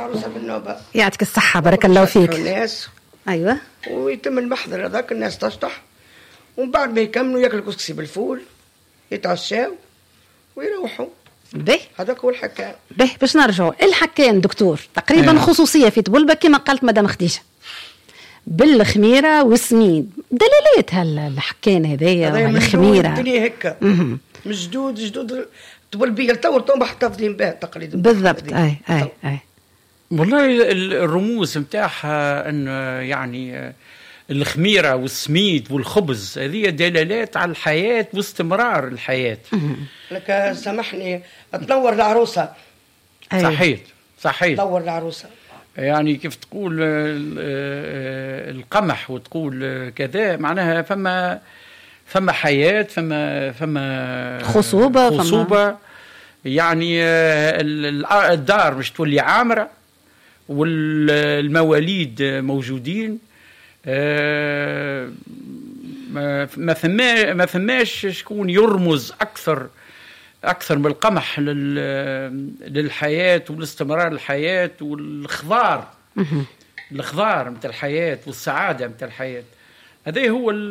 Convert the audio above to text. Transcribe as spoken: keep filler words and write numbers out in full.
العروسة بالنوبة. يعطيك الصحة، بارك الله فيك. الناس أيوة. ويتم المحضر هذاك، الناس تشطح ومن بعد ما يكملوا ياكلوا كسكسي بالفول، يتعشاو ويروحوا. به هذاك هو الحكام. به باش نرجعوا الحكام دكتور تقريبا أيه. خصوصية في تبولبة كما قالت مدام خديجة بالخميرة والسميد، دلالات هالحكان هذايا والخميرة الدنيا هكا من جدود جدود تبولبية لتور طوبة محتفظين بها تقريبا بالضبط. اي اي اي والله الرموز متاعها أن يعني الخميرة والسميد والخبز هذه دلالات على الحياة واستمرار الحياة. لك سامحني تنور العروسة. صحيح صحيح تنور العروسة، يعني كيف تقول القمح وتقول كذا، معناها فما فما حياة، فما فما خصوبة خصوبة فما يعني الدار مش تولي عامرة والمواليد موجودين. ما ثما ما ثماش شكون يرمز أكثر أكثر من القمح للحياة والاستمرار الحياة والخضار الخضار متاع الحياة والسعادة متاع الحياة. هذا هو